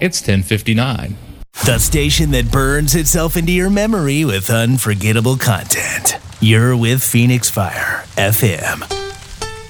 It's 10:59. The station that burns itself into your memory with unforgettable content. You're with Phoenix Fire FM.